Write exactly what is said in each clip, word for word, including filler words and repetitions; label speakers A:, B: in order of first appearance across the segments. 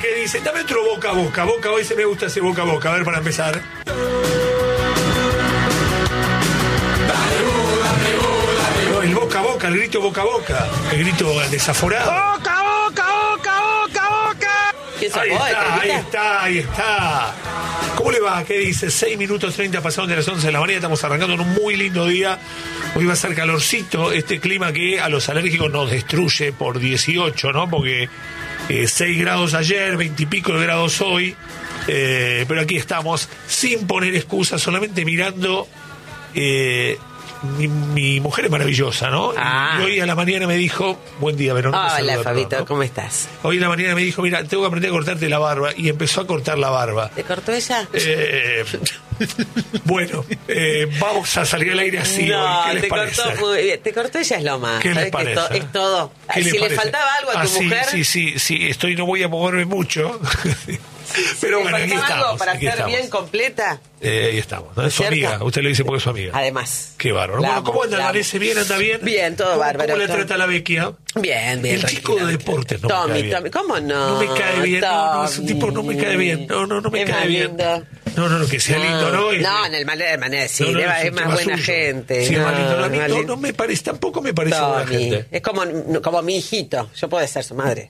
A: ¿qué dice? Dame otro boca a boca. Boca, hoy se me gusta ese boca a boca. A ver, para empezar. No, el boca a boca, el grito boca a boca. El grito desaforado.
B: ¡Boca, boca, boca, boca, boca!
A: Ahí está, ahí está, ahí está. ¿Cómo le va? ¿Qué dice? seis minutos treinta pasaron de las once de la mañana. Estamos arrancando en un muy lindo día. Hoy va a ser calorcito. Este clima que a los alérgicos nos destruye por dieciocho, ¿no? Porque eh, seis grados ayer, veinte y pico de grados hoy. Eh, pero aquí estamos sin poner excusas, solamente mirando. Eh, Mi, mi mujer es maravillosa, ¿no?
B: Ah.
A: Y hoy a la mañana me dijo, buen día, Verónica.
B: Hola,
A: saluda,
B: Fabito,
A: perdón, ¿no?
B: ¿cómo estás?
A: Hoy en la mañana me dijo, mira, tengo que aprender a cortarte la barba. Y empezó a cortar la barba.
B: ¿Te cortó ella?
A: Eh, bueno, eh, vamos a salir al aire así.
B: No,
A: hoy. ¿Qué les
B: te
A: parece?
B: cortó muy bien. Te cortó ella es lo más.
A: ¿Qué les
B: ¿Sabes que
A: parece?
B: esto es todo?
A: ¿Qué
B: Si
A: les
B: le
A: parece?
B: faltaba algo a tu
A: Ah, sí,
B: mujer.
A: Sí, sí, sí, estoy, no voy a moverme mucho. Pero
B: ¿Le
A: bueno, aquí
B: faltaba
A: estamos.
B: algo para
A: aquí
B: ser
A: estamos.
B: bien completa?
A: Eh, ahí estamos, ¿no? Es su
B: ¿Cierto?
A: amiga. Usted le dice porque es su amiga.
B: Además.
A: Qué bárbaro.
B: La
A: Bueno,
B: amo,
A: ¿cómo anda?
B: la amo.
A: ¿Parece bien? ¿Anda bien?
B: Bien, todo
A: ¿Cómo,
B: bárbaro,
A: ¿Cómo le
B: todo.
A: trata la Vecchia?
B: Bien, bien.
A: El chico de deportes no
B: Tommy,
A: me cae bien.
B: Tommy, ¿cómo no?
A: No me cae bien, no, no, es un
B: Tommy.
A: tipo, no me cae bien. No, no, no me
B: Es
A: cae
B: más
A: bien.
B: lindo.
A: No, no, no, que sea lindo, ¿no? Y-
B: No, en el manera de manera de decir,
A: No, no,
B: es,
A: es
B: es
A: un
B: más
A: tema
B: buena
A: suyo.
B: gente.
A: Sí, es
B: no,
A: más lindo. No, a mí
B: más
A: no,
B: lindo.
A: no me parece, tampoco me parece buena
B: Tommy,
A: gente.
B: es como, como mi hijito, yo puedo ser su madre.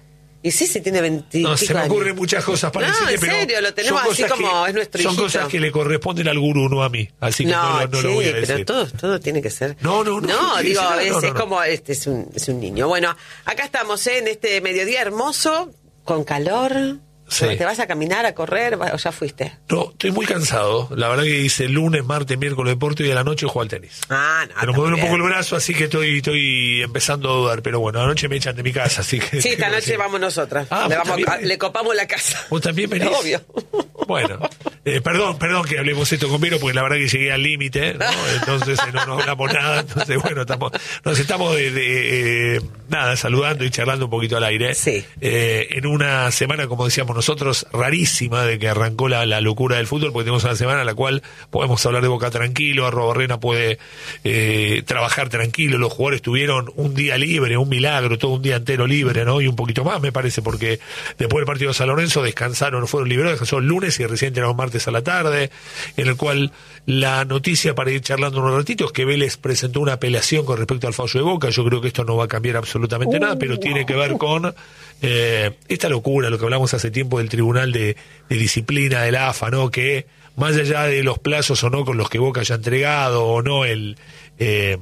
B: Y sí, sí tiene veinte
A: No, se me
B: años.
A: ocurren muchas cosas para
B: No,
A: decirle,
B: en
A: pero
B: serio, lo tenemos
A: son
B: así
A: cosas
B: como
A: que-
B: es nuestro
A: Son
B: hijito.
A: cosas que le corresponden al gurú, no a mí. Así que no,
B: No,
A: lo- no
B: sí,
A: lo voy a
B: pero
A: decir.
B: todo, todo tiene que ser.
A: No, no, no, no quiere
B: digo,
A: decir nada,
B: es,
A: no, no,
B: es
A: no.
B: como, este es un, es un niño. Bueno, acá estamos, ¿eh? En este mediodía hermoso, con calor.
A: Sí.
B: ¿Te vas a caminar, a correr o ya fuiste?
A: No, estoy muy cansado. La verdad que hice lunes, martes, miércoles deporte y a la noche juego al tenis.
B: Ah, no.
A: Pero
B: está
A: me duele un
B: muy
A: poco el
B: bien.
A: brazo, así que estoy, estoy empezando a dudar. Pero bueno, anoche me echan de mi casa, así que...
B: Sí, esta
A: tengo
B: noche
A: que-
B: vamos nosotras.
A: Ah,
B: le,
A: ¿vos
B: vamos,
A: también?
B: le copamos la casa.
A: ¿Vos también venís?
B: Obvio.
A: Bueno, eh, perdón, perdón que hablemos esto con Vero, porque la verdad que llegué al límite, ¿no? Entonces eh, no nos hablamos nada, entonces bueno, estamos, nos estamos de, de, eh, nada, saludando y charlando un poquito al aire.
B: Sí.
A: Eh, en una semana, como decíamos nosotros, rarísima de que arrancó la, la locura del fútbol, porque tenemos una semana en la cual podemos hablar de Boca tranquilo, Arrobarrena puede eh, trabajar tranquilo, los jugadores tuvieron un día libre, un milagro, todo un día entero libre, ¿no? Y un poquito más, me parece, porque después del partido de San Lorenzo descansaron, fueron liberados, descansaron el lunes y recién llegaron martes a la tarde, en el cual la noticia, para ir charlando un ratito, es que Vélez presentó una apelación con respecto al fallo de Boca. Yo creo que esto no va a cambiar absolutamente nada, pero tiene que ver con eh, esta locura, lo que hablamos hace tiempo del Tribunal de, de Disciplina de la A F A, ¿no? Que más allá de los plazos o no con los que Boca haya entregado o no el, eh,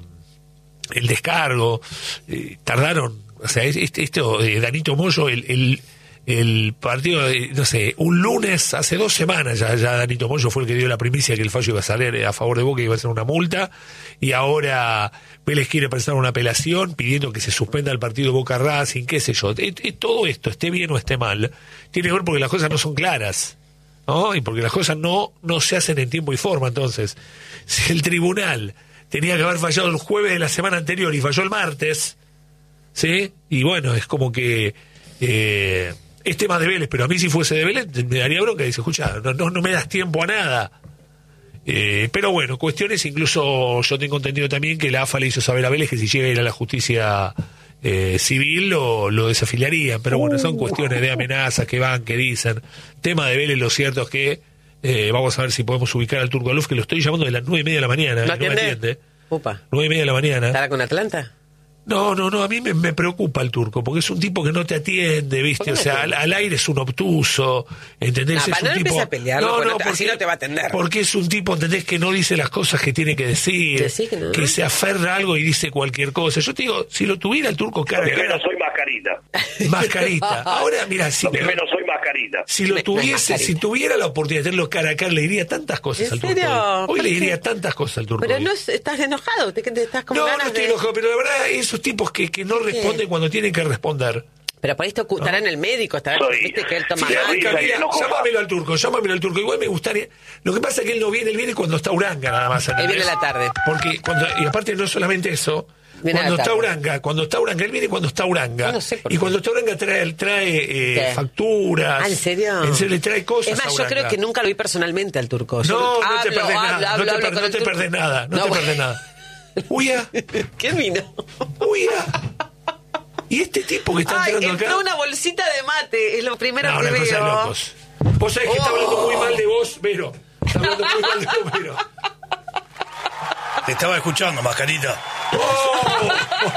A: el descargo, eh, tardaron, o sea, es- es- esto, eh, Danito Moyo, el... el el partido, de, no sé, un lunes, hace dos semanas ya, ya Danito Moyo fue el que dio la primicia que el fallo iba a salir a favor de Boca y iba a ser una multa, y ahora Vélez quiere presentar una apelación pidiendo que se suspenda el partido Boca Racing, qué sé yo. E- e- todo esto, esté bien o esté mal, tiene que ver porque las cosas no son claras, ¿no? Y porque las cosas no, no se hacen en tiempo y forma. Entonces, si el tribunal tenía que haber fallado el jueves de la semana anterior y falló el martes, ¿sí? Y bueno, es como que... Eh, es tema de Vélez, pero a mí si fuese de Vélez me daría bronca y dice, escucha, no, no, no me das tiempo a nada. Eh, pero bueno, cuestiones, incluso yo tengo entendido también que la A F A le hizo saber a Vélez que si llega a ir a la justicia eh, civil lo, lo desafiliarían. Pero bueno, son cuestiones de amenazas que van, que dicen. Tema de Vélez, lo cierto es que eh, vamos a ver si podemos ubicar al Turco Aluf, que lo estoy llamando de las nueve y media de la mañana.
B: ¿No
A: eh, me
B: atiende?
A: atiende.
B: Upa.
A: Nueve y media de la mañana.
B: ¿Estará con Atlanta?
A: No, no, no, a mí me, me preocupa el Turco, porque es un tipo que no te atiende, ¿viste?
B: ¿Por qué
A: O
B: no
A: sea,
B: atiende?
A: al, al aire es un obtuso, ¿entendés?
B: No,
A: es
B: para
A: un
B: no
A: tipo...
B: empiece a pelearlo, porque no te- así no te va a atender.
A: Porque es un tipo, ¿entendés? Que no dice las cosas que tiene que decir,
B: Decí que no.
A: se aferra a algo y dice cualquier cosa. Yo te digo, si lo tuviera el Turco cara a
C: Lo que menos
A: cara,
C: soy mascarita.
A: mascarita. Ahora, mira, si,
C: Lo que menos soy mascarita.
A: si lo
B: Me-
A: tuviese,
B: mascarita.
A: si tuviera la oportunidad de tenerlo cara a cara, le diría tantas cosas
B: ¿En
A: al Turco.
B: serio?
A: Hoy, Hoy
B: ¿Por
A: le
B: qué?
A: diría tantas cosas al Turco.
B: Pero
A: hoy.
B: no es- estás enojado, te, te estás con
A: No,
B: ganas
A: no estoy
B: de...
A: enojado, pero la verdad, esos tipos que, que no responden cuando tienen que responder.
B: Pero por esto estará en el médico, estará,
C: Soy-
B: viste que él toma
C: Sí,
B: mal.
C: risa y
A: Camila,
C: enojo.
A: llámamelo al Turco, llámamelo al Turco. Igual me gustaría. Lo que pasa es que él no viene, él viene cuando está Uranga, nada más.
B: Él viene
A: ¿entendés?
B: a la tarde.
A: Porque cuando, y aparte no solamente eso,
B: Viene a la
A: cuando está
B: tarde.
A: Uranga, cuando está Uranga, él viene cuando está Uranga.
B: Yo no sé por
A: y
B: qué.
A: cuando está Uranga trae, trae eh,
B: ¿Qué?
A: facturas.
B: Ah, ¿en serio?
A: En serio, le trae cosas.
B: Es más,
A: a
B: yo
A: Uranga.
B: creo que nunca lo vi personalmente al Turco. Yo
A: No, no te
B: hablo,
A: perdés
B: hablo,
A: nada.
B: hablo,
A: no te,
B: hablo
A: per-
B: con
A: no
B: el
A: te
B: Turco.
A: perdés nada. No,
B: No,
A: te
B: bueno.
A: perdés nada. Uya,
B: ¿Qué vino?
A: uya. Y este tipo que está
B: Ay,
A: entrando
B: entró
A: acá...
B: una bolsita de mate, es lo primero
A: No,
B: que
A: una cosa de
B: veo.
A: locos. Vos sabés que está hablando muy mal de vos, Vero. Está hablando muy mal de vos, Vero.
C: Te estaba escuchando, Mascarita.
A: ¡Oh!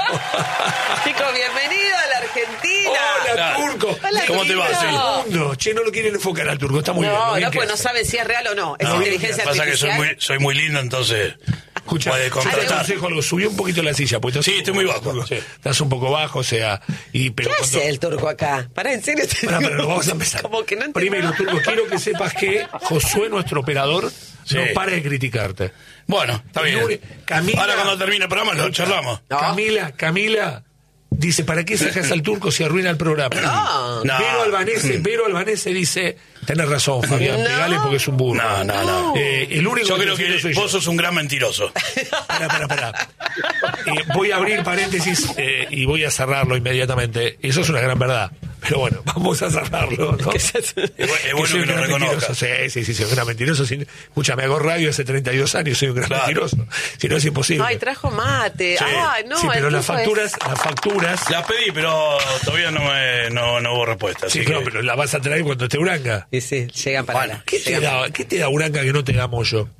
B: Chicos, bienvenido a la Argentina.
A: ¡Hola,
C: Claro.
A: Turco!
B: Hola,
C: ¿Cómo te va,
B: Turco.
C: sí?
A: Mundo. Che, no lo quieren enfocar al Turco, está muy bien.
B: No,
A: lo bien
B: no,
A: que
B: pues no
A: hace.
B: saben si es real o no. Es
A: No,
B: inteligencia
C: Pasa que soy
B: artificial.
C: muy, soy muy lindo, entonces
A: Escucha,
C: puede
A: yo te
C: contratar.
A: aconsejo algo, subí un poquito la silla. Pues estás
C: Sí,
A: un
C: estoy
A: poco
C: muy
A: bajo,
C: bajo, sí.
A: Estás un poco bajo, o sea... Y, pero
B: ¿Qué
A: cuando-
B: hace el Turco acá? Para, en serio te
A: Pará,
B: digo,
A: pará, vamos a empezar.
B: Como que no entiendo.
A: Primero, Turco, quiero que sepas que Josué, nuestro operador,
C: Sí.
A: no para de criticarte.
C: Bueno, está
A: Y
C: bien.
A: Uri- Camila-
C: Ahora cuando termine el programa lo charlamos.
B: No.
A: Camila, Camila, dice, ¿para qué sacas al Turco si arruina el programa?
B: No.
C: No.
A: Vero Albanese, Vero Albanese dice, tenés razón, Fabián,
B: No.
A: pegale porque es un burro.
C: No, no, no.
A: Eh, el único
C: Yo
A: que
C: creo
A: defiende
C: que
A: soy
C: vos
A: yo.
C: sos un gran mentiroso.
A: Pará, pará, pará. Eh, voy a abrir paréntesis eh, y voy a cerrarlo inmediatamente. Eso es una gran verdad. Pero bueno, vamos a cerrarlo, ¿no?
C: Es bu- es bueno
A: soy
C: que
A: un
C: lo
A: gran
C: reconozcas.
A: mentiroso. Sí, sí, sí, soy un gran mentiroso. Sin- Escúchame, hago radio hace treinta y dos años, soy un gran
C: Claro.
A: mentiroso. Si no es imposible.
B: Ay, trajo mate.
C: Sí.
B: Ay, no,
A: sí,
B: el
A: pero las
B: Turco es-
A: facturas, las facturas.
C: Las pedí, pero todavía no, me, no, no hubo respuesta.
A: Sí,
C: Así
A: claro,
C: que,
A: pero la vas a traer cuando esté Uranga.
B: Sí, sí, llegan para
C: Bueno,
B: acá.
A: ¿Qué te,
B: Llegan para
A: da, ¿Qué te da Uranga que no te da Moyo?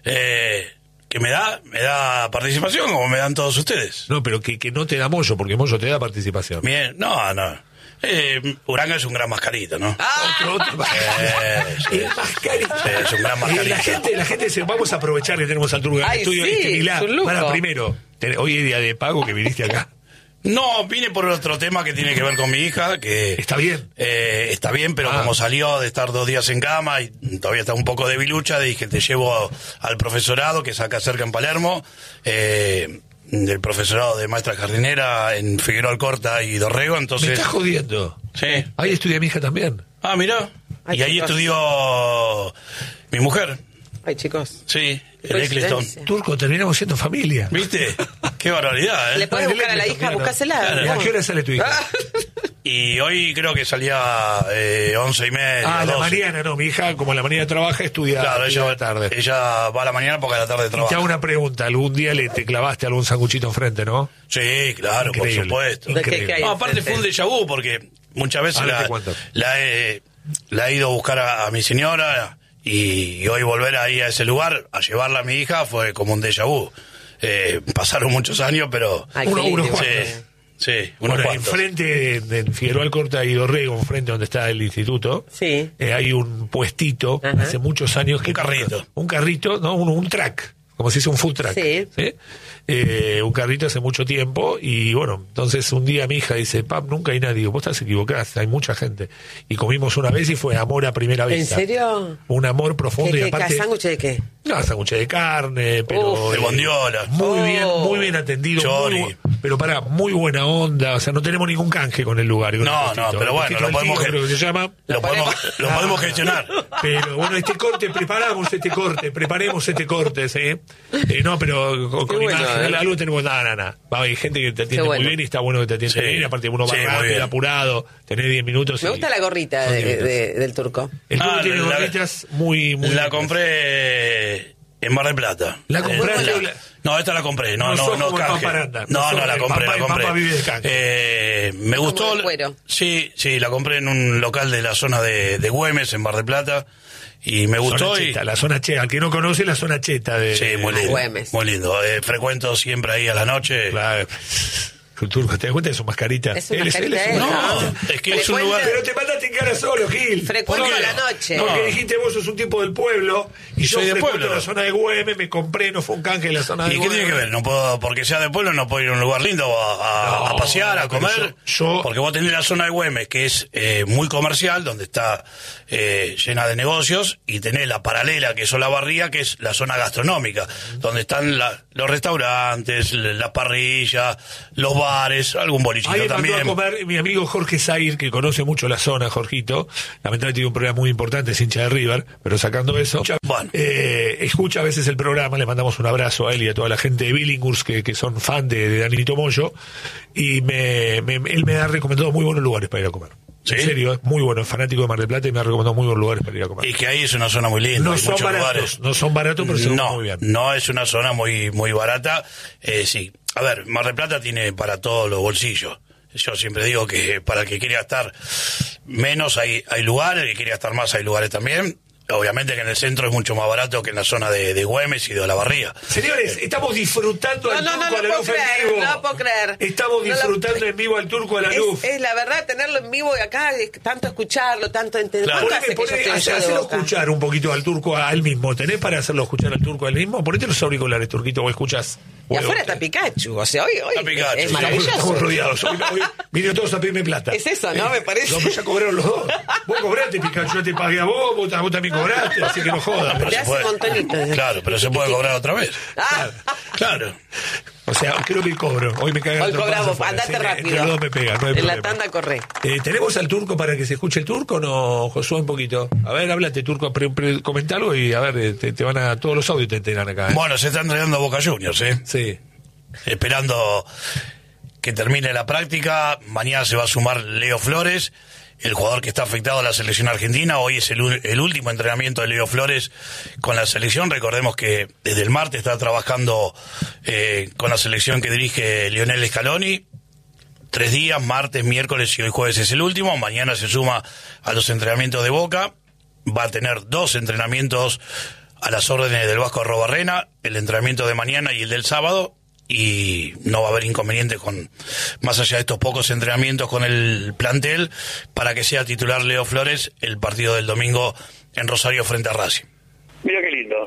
C: eh, ¿qué me da? ¿Me da participación como me dan todos ustedes?
A: No, pero que, que no te da Moyo, porque Moyo te da participación.
C: Bien, no, no. Eh, Uranga es un gran Mascarita, ¿no?
A: Otro, otro.
C: Eh, sí.
A: El mascarita.
C: Sí, es un gran
A: Eh,
C: mascarita.
A: La gente, la gente se, vamos a aprovechar que tenemos al Turco en el
B: Ay,
A: estudio.
B: sí,
A: Este Milá,
B: es un lujo.
A: para primero, ten- hoy es día de pago que viniste acá.
C: No, vine por otro tema que tiene que ver con mi hija, que...
A: Está bien.
C: Eh, está bien, pero
A: Ah.
C: como salió de estar dos días en cama y todavía está un poco debilucha, dije, te llevo al profesorado, que es acá cerca en Palermo, eh, del profesorado de maestra jardinera en Figueroa Alcorta y Dorrego,
A: Me
C: entonces...
A: estás jodiendo.
C: Sí.
A: Ahí estudia mi hija también.
C: Ah, mirá.
B: Ay,
C: Y ahí
B: chicos.
C: estudió mi mujer,
B: Ay, chicos.
C: sí, el
B: Coincidencia.
C: Eccleston.
A: Turco, terminamos siendo familia.
C: ¿Viste? Qué barbaridad,
B: ¿Le
C: ¿eh?
B: puedes
A: Ah,
B: buscar a la
A: el
B: hija?
A: Eccleston,
B: Buscásela.
C: claro.
A: ¿Y a qué hora sale tu hija?
C: Y hoy creo que salía eh, once y media,
A: Ah, a la
C: doce.
A: mañana, no. Mi hija, como a la mañana trabaja, estudia,
C: Claro,
A: estudia
C: ella,
A: a la tarde.
C: ella va a la mañana porque a la tarde
A: Y te
C: trabaja.
A: hago una pregunta. ¿Algún día le te clavaste algún sanguchito enfrente, no?
C: Sí, claro,
A: Increíble.
C: por supuesto.
B: ¿De qué-
A: Increíble.
B: qué hay
C: No, aparte
B: enfrente?
C: fue un déjà vu porque muchas veces
A: Ahora te
C: la,
A: cuento.
C: la he, la he ido a buscar a, a mi señora y, y hoy volver ahí a ese lugar a llevarla a mi hija fue como un déjà vu. Eh, pasaron muchos años, pero...
B: Ay,
A: Uno-
B: qué lindo.
A: unos
C: sí,
A: cuantos.
C: sí, unos
A: Bueno,
C: cuantos.
A: enfrente de, de Figueroa Alcorta y Dorrego, enfrente donde está el instituto,
B: Sí.
A: eh, hay un puestito
B: Ajá.
A: hace muchos años que
C: Un carrito.
A: un carrito, no, un, un track, como si dice un food track,
B: Sí.
A: Eh, un carrito hace mucho tiempo y bueno, entonces un día mi hija dice, pap, nunca hay nadie, digo, vos estás equivocada, hay mucha gente, y comimos una vez y fue amor a primera
B: ¿En
A: vista.
B: serio?
A: Un amor
B: ¿Qué,
A: profundo y
B: qué,
A: aparte
B: sándwich de qué?
A: no, sándwich de carne, pero
C: Uf, de
A: eh,
C: bondiola.
A: muy
B: Oh.
A: bien, muy bien atendido,
C: Chori.
A: muy bu- pero para muy buena onda, o sea, no tenemos ningún canje con el lugar. con
C: No,
A: el
C: no,
A: puestito.
C: pero
A: El
C: bueno,
A: puestito
C: lo
A: del
C: podemos
A: tío,
C: ge-
A: creo que se llama.
C: Lo podemos, lo
A: Ah.
C: podemos gestionar.
A: Pero bueno, este corte, preparamos este corte, preparemos este corte, ¿sí? Eh, no, pero con, con
B: Qué bueno,
A: imagen,
B: ¿eh?
A: algo tenemos, nada, nada, nada. Va, hay gente que te atiende
B: Qué bueno.
A: muy bien y está bueno que te atiende
C: Sí.
A: bien, aparte uno va
C: Sí, muy
A: rápido,
C: bien.
A: apurado, tenés diez minutos.
B: Me
A: y-
B: gusta la gorrita
A: son
B: de-
A: diez minutos.
B: de- del Turco.
A: El turco
C: Ah,
A: tiene
C: la-
A: gorritas muy, muy
C: La
A: lindas.
C: compré en Mar del Plata.
A: ¿La
C: En-
A: compraste
C: la-
A: o la-
C: No, esta la compré. No,
A: No
C: no,
A: sos
C: no,
A: como el
C: canje.
A: Paparanda, no
C: No,
A: sos
C: no, la
A: el
C: compré,
A: Papa-
C: la
A: el
C: compré.
A: Papa vive de canje.
C: Eh, me gustó.
B: Como de cuero.
C: Sí, sí, la compré en un local de la zona de, de Güemes, en Mar del Plata. Y me gustó.
A: Zona
C: Y,
A: cheta, la zona cheta, al que no conoce la zona cheta de...
C: sí, muy lindo.
B: Güemes.
C: Muy lindo. Eh, frecuento siempre ahí a la noche.
A: Claro. El turco, ¿te das cuenta de su mascarita?
B: Es una
A: Él él
B: mascarita,
A: un-
B: ¿eh?
C: No, es que es un
B: Frecuenta-
C: lugar.
A: Pero te mandaste en cara solo, Gil.
B: Frecuento
A: ¿Por qué?
B: a la noche.
A: Porque
C: No.
A: dijiste vos sos un tipo del pueblo y yo
C: Soy de
A: frecuento
C: pueblo.
A: la zona de Güemes, me compré, no fue un canje en la zona de
C: ¿Y qué
A: Güemes.
C: tiene que ver? No puedo, porque sea de pueblo, no puedo ir a un lugar lindo a, a-
A: No,
C: a pasear, a
A: pero
C: comer.
A: yo- yo-
C: Porque vos tenés la zona de Güemes, que es eh, muy comercial, donde está eh, llena de negocios, y tenés la paralela, que es Olavarría, que es la zona gastronómica, donde están la- los restaurantes, la- las parrillas, los bares, algún bolichito
A: Ahí me mandó
C: también.
A: a comer mi amigo Jorge Zair, que conoce mucho la zona, Jorgito. Lamentablemente tiene un programa muy importante, es hincha de River, pero sacando eso,
C: Bueno.
A: eh, escucha a veces el programa, le mandamos un abrazo a él y a toda la gente de Billinghurst que, que son fan de, de Danilito Moyo, y me, me- él me ha recomendado muy buenos lugares para ir a comer.
C: ¿Sí?
A: En serio, es muy bueno, es fanático de Mar del Plata y me ha recomendado muy buenos lugares para ir a comer.
C: Y que ahí es una zona muy linda.
A: No
C: hay
A: son
C: muchos
A: baratos,
C: lugares.
A: no son baratos, pero se ven
C: no,
A: muy bien.
C: no es una zona muy muy barata. Eh, sí, a ver, Mar del Plata tiene para todos los bolsillos. Yo siempre digo que para el que quiera gastar menos hay, hay lugares, el que quiera gastar más hay lugares también. Obviamente que en el centro es mucho más barato que en la zona de, de Güemes y de Olavarría.
A: Señores, estamos disfrutando
B: No,
A: al
B: no,
A: Turco
B: no, no
A: Alaluf
B: puedo
A: en
B: creer,
A: vivo.
B: no puedo creer.
A: Estamos
B: No lo-
A: disfrutando en vivo al Turco Alaluf.
B: Es, es la verdad, tenerlo en vivo y acá, es tanto escucharlo, tanto entender.
C: Claro.
B: ¿Cuánto hace
A: Poneme,
B: que yo
A: poneme,
B: estoy en
A: hace-
B: Show de
A: hacelo
B: Boca?
A: escuchar un poquito al Turco a él mismo. ¿Tenés para hacerlo escuchar al Turco a él mismo? Ponete los auriculares, Turquito, o escuchás.
B: Y afuera está Pikachu, o sea, hoy, hoy
C: Está Pikachu,
B: es
C: sí.
B: maravilloso.
A: Estamos rodeados. Hoy, hoy vinieron todos a pedirme plata.
B: Es eso, ¿no? Me parece.
A: No, pues ya cobraron los dos. Vos cobraste, Pikachu, yo te pagué a vos, vos, vos también cobraste, así que no jodas.
C: Pero
B: Te
C: se
B: hace
C: puede-
B: montonito.
C: Claro, pero se puede cobrar otra vez.
B: Ah,
C: Claro.
A: O sea, creo que cobro. Hoy me cagan
B: hoy
A: trompadas
B: cobramos,
A: afuera.
B: andate
A: Sí,
B: rápido.
A: entre los dos me pegan, no hay
B: en la
A: problema.
B: tanda corre.
A: Eh, ¿Tenemos al Turco para que se escuche el Turco o no, Josué, un poquito? A ver, háblate, Turco, pre, pre, comenta algo y a ver, eh, te, te van a... Todos los audios te enteran acá, ¿eh?
C: Bueno, se está entrenando Boca Juniors, ¿eh?
A: Sí.
C: Esperando que termine la práctica. Mañana se va a sumar Leo Flores, el jugador que está afectado a la selección argentina. Hoy es el, u- el último entrenamiento de Leo Flores con la selección. Recordemos que desde el martes está trabajando eh, con la selección que dirige Lionel Scaloni. Tres días, martes, miércoles y hoy jueves es el último. Mañana se suma a los entrenamientos de Boca. Va a tener dos entrenamientos a las órdenes del Vasco Arrobarrena, el entrenamiento de mañana y el del sábado, y no va a haber inconveniente con, más allá de estos pocos entrenamientos con el plantel, para que sea titular Leo Flores el partido del domingo en Rosario frente a Racing.
D: Mira qué lindo.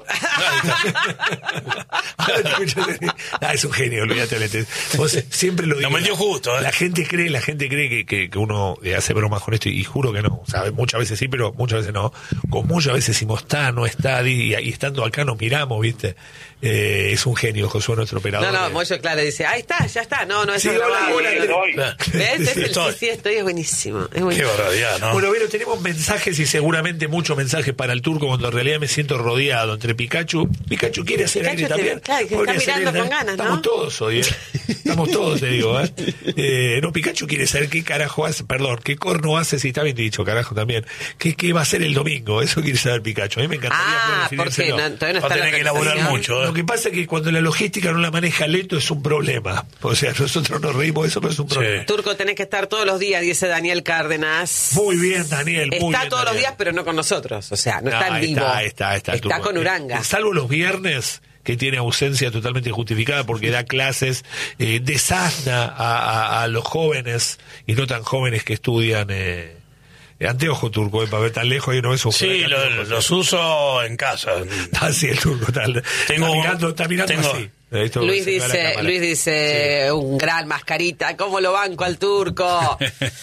A: Ah, es un genio, olvídate. Lete. Vos siempre lo digo.
C: Lo metió justo, ¿eh?
A: La gente cree, la gente cree que, que, que uno eh, hace bromas con esto y, y juro que no. O sea, muchas veces sí, pero muchas veces no. Con muchas veces decimos está, no está, y, y estando acá nos miramos, ¿viste? Eh, es un genio, Josué, nuestro operador.
B: No, no,
A: Eh,
B: Moyo, claro, dice, ahí está, ya está. No, no es
A: Sí,
B: otra
A: hola,
B: vaina.
A: hola,
D: Pero hoy,
C: Claro.
B: ¿Ves? Es el
C: Estoy.
B: sí, sí, estoy, es buenísimo. Es
C: Qué
B: buenísimo.
C: barbaridad, ¿no?
A: Bueno, pero tenemos mensajes y seguramente muchos mensajes para el Turco cuando en realidad me siento rodeado entre Pikachu. Pikachu quiere hacer
B: Pikachu
A: aire
B: te-
A: también.
B: claro, que está
A: Podría hacer
B: mirando
A: aire
B: con
A: también.
B: ganas, ¿no?
A: Estamos todos hoy, ¿eh? Estamos todos, te digo, ¿eh? Eh, No, Pikachu quiere saber qué carajo hace, perdón, qué corno hace, si está bien dicho, carajo también. ¿Qué, qué va a hacer el domingo? Eso quiere saber Pikachu. A mí me encantaría
B: Ah,
A: poder
B: porque
A: definírselo.
B: no, todavía no
C: Va a
B: está la
C: tener que elaborar
B: organización.
C: mucho, ¿eh?
A: Lo que pasa es que cuando la logística no la maneja Leto es un problema. O sea, nosotros nos reímos de eso, pero es un
C: Sí.
A: problema.
B: Turco, tenés que estar todos los días, dice Daniel Cárdenas.
A: Muy bien, Daniel. Muy
B: Está
A: bien,
B: todos los
A: Daniel.
B: días, pero no con nosotros. O sea, no, está en vivo.
A: Está, está, está.
B: Está
A: Turco.
B: con Uranga.
A: Salvo los viernes, que tiene ausencia totalmente justificada porque da clases, eh, desasna a, a, a los jóvenes y no tan jóvenes que estudian. Eh, anteojo, Turco, eh, para ver tan lejos y no es un
C: Sí, lo- los uso en casa.
A: Ah, sí, el Turco está,
C: Tengo-
A: está mirando, está mirando
C: tengo-
A: así. Esto
B: Luis
A: se ve a la
B: dice,
A: cámara.
B: Luis dice, un gran mascarita, ¿cómo lo banco al Turco?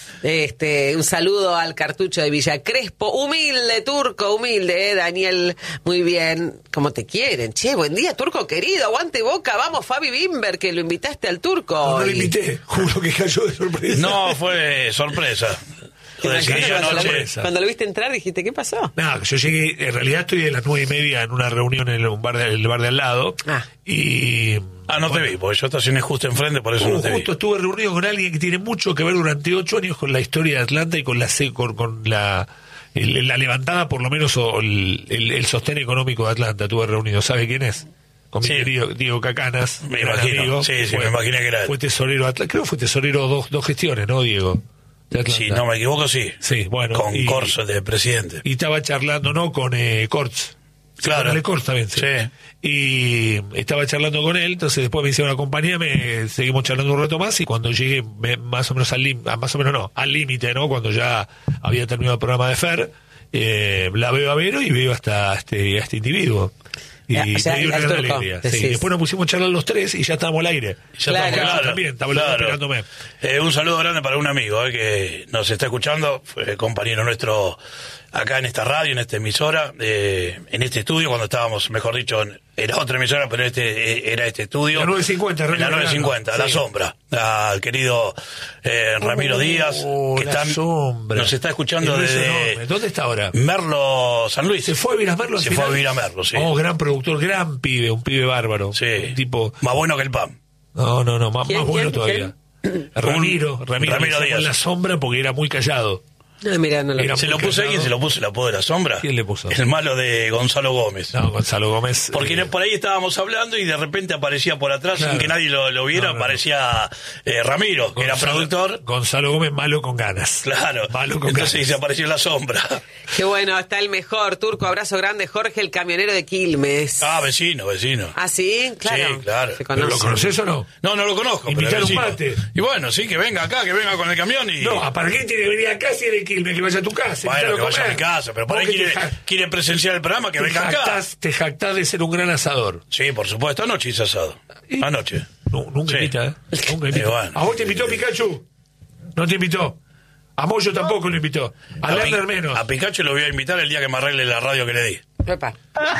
B: este, un saludo al cartucho de Villa Crespo, humilde Turco, humilde, eh, Daniel, muy bien, como te quieren, che, buen día Turco querido, aguante Boca, vamos Fabi Bimber, que lo invitaste al Turco.
A: No, no lo
B: Y-
A: invité, juro que cayó de sorpresa.
C: No, fue sorpresa. Lo decidí yo
B: cuando,
C: anoche.
B: lo, cuando lo viste entrar dijiste, ¿qué pasó?
A: No, yo llegué, en realidad estoy de las nueve y media en una reunión en un bar de, el bar de al lado.
B: Ah.
A: Y.
C: Ah, no te vi, porque yo estacioné justo enfrente, por eso
A: Uh,
C: no te vi.
A: justo estuve reunido con alguien que tiene mucho que ver durante ocho años con la historia de Atlanta y con la se- con, con la el- la levantada, por lo menos, o el, el, el sostén económico de Atlanta. Estuve reunido. ¿Sabe quién es? Con mi
C: Sí.
A: querido Diego Cacanas.
C: Me
A: gran
C: imagino.
A: amigo.
C: Sí, sí,
A: Fue-
C: me imaginé que era él.
A: Fue tesorero de Atlanta. Creo que fue tesorero dos, dos gestiones, ¿no, Diego? De Atlanta.
C: Si no me equivoco, sí.
A: Sí, bueno.
C: Con
A: y-
C: Corso de presidente.
A: Y estaba charlando, ¿no? Con eh, Kortz.
C: Claro.
A: Con Ale Kortz también, sí.
C: Sí.
A: Y estaba charlando con él, entonces después me hicieron acompañarme, seguimos charlando un rato más y cuando llegué me- más o menos al límite, más o menos no, al límite, ¿no? Cuando ya había terminado el programa de Fer, eh, la veo a Vero y veo hasta este, a este individuo. Y
B: Ya, o sea,
A: me dio una
B: al
A: gran
B: Turco,
A: alegría. Sí.
B: decís.
A: Después nos pusimos a charlar los tres y ya estábamos al aire. Ya
B: Claro.
A: estábamos
C: Claro,
A: también, estaba
C: claro.
A: esperándome.
C: Eh, un saludo grande para un amigo eh, que nos está escuchando, fue compañero nuestro acá en esta radio, en esta emisora, eh, en este estudio, cuando estábamos, mejor dicho, en, era otra emisora, pero este eh, era este estudio.
A: La nueve cincuenta,
C: En la
A: Radio
C: nueve cincuenta,
A: Verano.
C: La
A: Sí.
C: Sombra, al querido eh, Ramiro
A: Oh,
C: Díaz, que
A: La
C: está-
A: Sombra.
C: nos está escuchando
A: Es
C: desde
A: enorme. ¿Dónde está ahora?
C: Merlo San Luis.
A: ¿Se fue a vivir a Merlo al
C: Se
A: final?
C: fue a vivir a Merlo, sí.
A: Oh, gran productor, gran pibe, un pibe bárbaro.
C: Sí.
A: Un tipo.
C: Más bueno que el P A M.
A: No, no, no, más,
B: ¿Quién,
A: más bueno
B: quién,
A: todavía. Ramiro, Ramiro,
C: Ramiro
A: le sacó
C: Díaz.
A: en la sombra porque era muy callado.
B: No, mirá, no lo
A: Era
C: Se
A: muy
C: lo puso
A: callado.
C: alguien, se lo puso el apodo de la sombra.
A: ¿Quién le puso?
C: El malo de Gonzalo Gómez.
A: No, Gonzalo Gómez.
C: Porque
A: eh,
C: por ahí estábamos hablando y de repente aparecía por atrás,
A: Claro.
C: sin que nadie lo, lo viera,
A: No, no, no.
C: aparecía eh, Ramiro, que era
A: Gonzalo-
C: productor.
A: Gonzalo Gómez, malo con ganas.
C: Claro.
A: Malo con
C: Entonces
A: ganas.
C: se apareció la sombra.
B: Qué bueno, está el mejor. Turco, abrazo grande. Jorge, el camionero de Quilmes.
C: Ah, vecino, vecino.
B: ¿Ah, sí? Claro.
C: Sí, claro.
B: Se
A: ¿Pero lo
B: conoce.
A: conoces o no?
C: No, no lo conozco. pero
A: Invitar
C: es
A: un
C: vecino.
A: mate.
C: Y bueno, sí, que venga acá, que venga con el camión y...
A: No, ¿para qué tiene que venir acá si eres Quilmes? Que vaya a tu casa.
C: Bueno,
A: invítalo
C: que
A: a
C: vaya a mi
A: comer.
C: casa, pero por
A: Vos
C: ahí
A: que
C: quiere,
A: te ja-
C: quiere presenciar el programa, que
A: te
C: venga acá.
A: jactás, te jactás de ser un gran asador.
C: Sí, por supuesto, anoche hice asado.
A: Y-
C: Anoche.
A: No, nunca
C: Sí.
A: invita, ¿eh? Nunca invita.
C: Eh, bueno.
A: ¿A vos te invitó Pikachu? No te invitó. A Moyo tampoco lo invitó. A
C: A,
A: Lerner
C: Pi-
A: menos.
C: a Pikachu lo voy a invitar el día que me arregle la radio que le di.
B: Epa.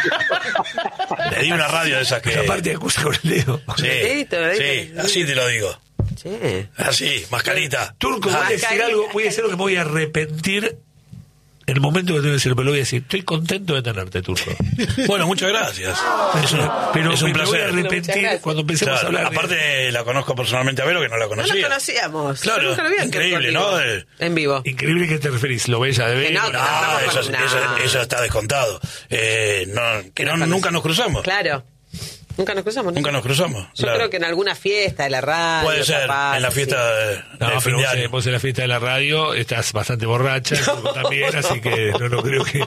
C: Le di una radio de esas que...
A: Que aparte acusa con el dedo.
C: Sí,
B: Dedito, dedito.
C: sí, así te lo digo.
B: Che.
C: Así, mascarita.
A: Turco, voy a decir
B: Mascarita.
A: algo, voy a decir algo que me voy a arrepentir en el momento que tengo que decirlo, pero lo voy a decir. Estoy contento de tenerte, Turco.
C: Bueno, muchas gracias. Es un,
A: Pero
C: es un
A: me voy a
C: placer.
B: Muchas
A: arrepentir
B: gracias.
A: cuando empecemos
C: Claro,
A: a hablar. de-
C: aparte la conozco personalmente a Vero, que no la
B: No
C: conocía.
B: lo conocíamos.
C: Claro,
B: Yo nunca lo había
C: increíble,
B: contigo.
C: ¿no? Eh,
B: En vivo.
A: Increíble que te referís, lo bella de
B: Que
A: ver.
B: no, que
C: Ah,
B: no,
C: eso,
B: no.
C: eso, eso está descontado. Eh, no, que no, nunca nos cruzamos.
B: Claro. Nunca nos cruzamos. ¿no?
C: Nunca nos cruzamos.
B: Yo
C: claro.
B: creo que en alguna fiesta de la radio.
C: Puede ser,
B: capaz,
C: en la fiesta
B: sí.
C: de,
A: No,
C: de fin
A: pero
C: de
A: vos,
C: año.
A: vos en la fiesta de la radio estás bastante borracha, el Turco también, así que no, no creo que...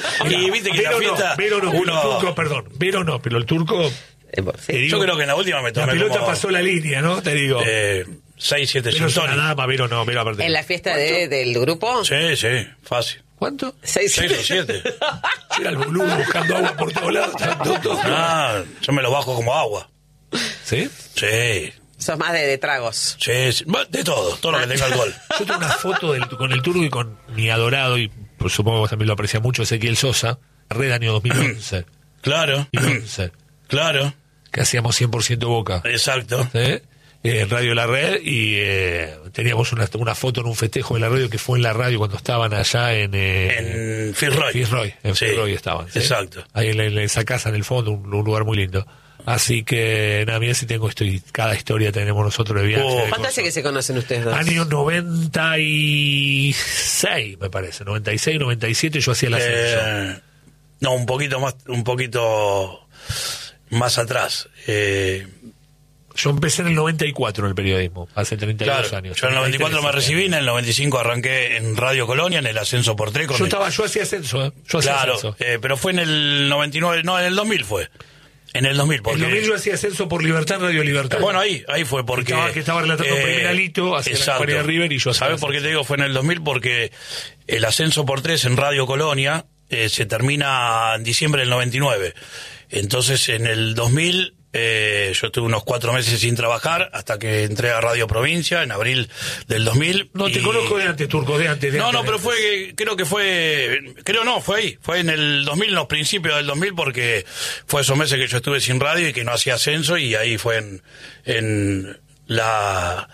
C: Y viste que en la
A: Vero
C: fiesta
A: no, Vero no, pero
C: uno-
A: el Turco, perdón, Vero no, pero el Turco...
B: Eh, vos, sí.
A: te digo,
C: Yo creo que en la última me
A: la
C: tomé
A: pelota
C: como,
A: pasó la línea, ¿no? Te digo.
C: eh, seis, siete
A: Vero es una
C: Gin Tonic.
A: dama, Vero no, Vero aparte.
B: En la fiesta de, del grupo.
C: Sí, sí, fácil.
A: ¿Cuánto?
B: Seis,
C: Seis o siete.
A: Yo era el boludo buscando agua por todos lados. todo, todo.
C: Ah, yo me lo bajo como agua.
A: ¿Sí?
C: Sí,
B: Sos más de, de tragos.
C: sí, sí. Va, de todo, todo lo que tenga alcohol.
A: Yo tengo una foto del- con el Turco y con mi adorado, y pues, supongo que vos también lo aprecia mucho, Ezequiel Sosa, Red año dos mil once.
C: Claro,
A: dos mil once,
C: claro,
A: que hacíamos cien por ciento Boca.
C: exacto.
A: ¿Sí? Eh, en Radio La Red, y eh, teníamos una, una foto en un festejo de la radio que fue en la radio cuando estaban allá en... Eh,
C: En Fitzroy.
A: Fitzroy, en
C: Sí,
A: Fitzroy estaban. ¿sí?
C: Exacto.
A: Ahí en, la- en esa casa en el fondo, un, un lugar muy lindo. Así que, nada, mira si tengo esto, y cada historia tenemos nosotros de viaje.
C: Oh.
A: de
B: ¿Cuánto
A: cosas.
B: hace que se conocen ustedes dos?
A: Año noventa y seis, me parece. noventa y seis, noventa y siete, yo hacía el ascenso.
C: Eh, no, un poquito más, un poquito más atrás. Eh,
A: Yo empecé en el noventa y cuatro en el periodismo, hace treinta y dos
C: claro,
A: años.
C: yo en el noventa y cuatro me recibí, en el noventa y cinco arranqué en Radio Colonia, en el ascenso por tres. con
A: Yo
C: el-
A: estaba, yo hacía ascenso, ¿eh? Yo hacía
C: Claro,
A: ascenso.
C: eh, pero fue en el noventa y nueve, no, en el dos mil fue. En el dos mil,
A: En
C: porque...
A: el dos mil yo hacía ascenso por Libertad, Radio Libertad.
C: Bueno, ahí, ahí fue porque...
A: Estaba- que estaba relatando primer Alito, hacia la
C: exacto.
A: Juanita River, y yo hacía
C: ¿Sabes
A: el
C: por qué
A: ascenso.
C: te digo? Fue en el dos mil porque el ascenso por tres en Radio Colonia eh, se termina en diciembre del noventa y nueve. Entonces, en el dos mil... Eh, yo estuve unos cuatro meses sin trabajar hasta que entré a Radio Provincia en abril del dos mil.
A: No, te
C: y-
A: conozco de antes, Turco, de antes. De
C: No,
A: antes,
C: no,
A: de
C: pero
A: antes.
C: fue, creo que fue, creo no, fue ahí, fue en el dos mil, en los principios del dos mil, porque fue esos meses que yo estuve sin radio y que no hacía ascenso, y ahí fue en, en la